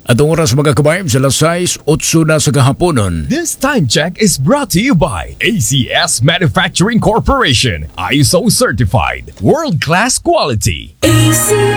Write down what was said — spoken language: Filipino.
Atong oras mga kabayb sa alas 6, 8 na sa kahaponon. This time check is brought to you by ACS Manufacturing Corporation, ISO certified, world-class quality.